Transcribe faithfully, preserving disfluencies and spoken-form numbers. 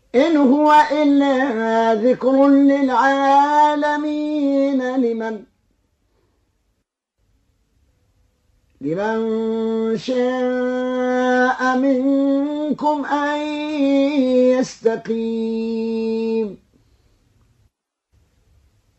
إن هو إلا ذكر للعالمين لمن لمن شاء منكم أن يستقيم